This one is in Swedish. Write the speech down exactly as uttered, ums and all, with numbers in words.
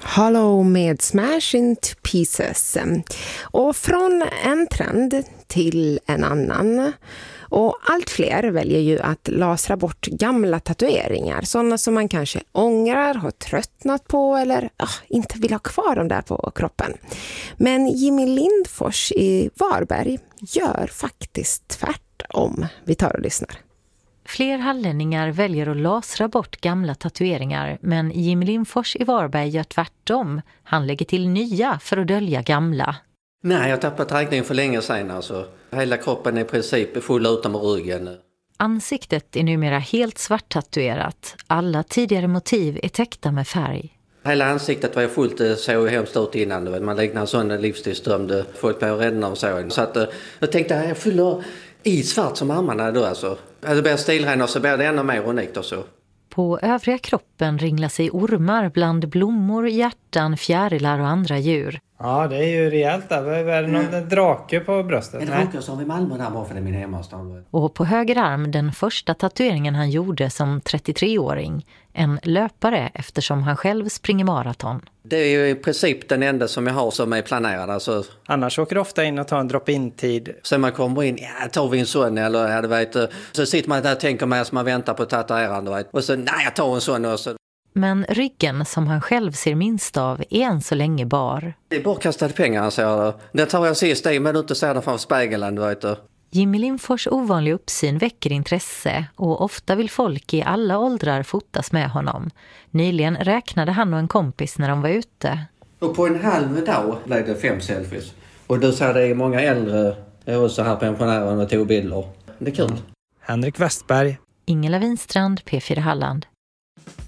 Hollow med Smash Into Pieces. Och från en trend till en annan. Och allt fler väljer ju att lasra bort gamla tatueringar. Sådana som man kanske ångrar, har tröttnat på eller ah, inte vill ha kvar dem där på kroppen. Men Jimmy Lindfors i Varberg gör faktiskt tvärtom. Vi tar och lyssnar. Fler hallänningar väljer att lasra bort gamla tatueringar, men Jimmy Lindfors i Varberg gör tvärtom. Han lägger till nya för att dölja gamla. Nej, jag tappade träningen för länge sedan. Alltså. Hela kroppen är i princip full utom ryggen. Ansiktet är numera helt svart tatuerat. Alla tidigare motiv är täckta med färg. Hela ansiktet var fullt, det såg hemskt ut innan. Man liknar en sån livstidsdömd. Folk blev rädda av så. Så att, jag tänkte att jag fyller i svart som armarna då. Alltså. Det blir stilren och så blir det ännu mer unikt och så. På övriga kroppen ringlar sig ormar bland blommor, hjärtan, fjärilar och andra djur. Ja, det är ju rejält där. Är det någon mm. drake på bröstet? Är det drake som i Malmö där bara för det är min hemmastad? Och på höger arm den första tatueringen han gjorde som trettiotre-åring. En löpare eftersom han själv springer maraton. Det är ju i princip den enda som jag har som är planerad. Alltså. Annars åker du ofta in och tar en drop-in-tid. Sen man kommer in, ja tar vi en sån eller ja, du vet. Så sitter man där och tänker med som man väntar på tatuerande. Och så nej jag tar en sån och så. Men ryggen som han själv ser minst av är än så länge bar. Det är bara kastade pengar han säger. Det tar jag sist i men du inte ser det från spegeln du vet. Jimmy Lindfors ovanliga uppsyn väcker intresse och ofta vill folk i alla åldrar fotas med honom. Nyligen räknade han och en kompis när de var ute. Och på en halv dag blev det fem selfies. Och du ser det är många äldre och så här pensionärer och tog bilder. Det är kul. Henrik Westberg. Ingela Winstrand, P fyra Halland.